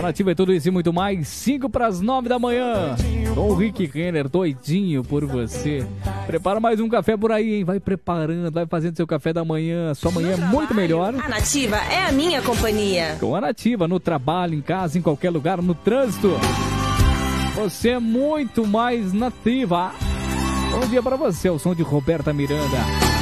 Nativa é tudo isso e muito mais. 5 para as 9 da manhã. Com o Rick Renner, doidinho por você. Prepara mais um café por aí, hein? Vai preparando, vai fazendo seu café da manhã. Sua manhã é muito melhor. A Nativa é a minha companhia. Com a Nativa, no trabalho, em casa, em qualquer lugar, no trânsito. Você é muito mais nativa. Bom dia para você, o som de Roberta Miranda.